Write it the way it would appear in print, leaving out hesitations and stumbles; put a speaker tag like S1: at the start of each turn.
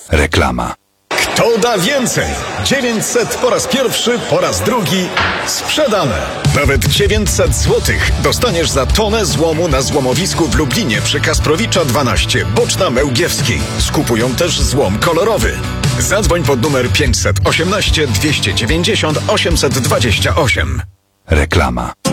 S1: Reklama.
S2: Kto da więcej? 900 po raz pierwszy, po raz drugi sprzedane. Nawet 900 złotych dostaniesz za tonę złomu na złomowisku w Lublinie przy Kasprowicza 12, boczna Mełgiewskiej. Skupują też złom kolorowy. Zadzwoń pod numer 518 290 828.
S1: Reklama.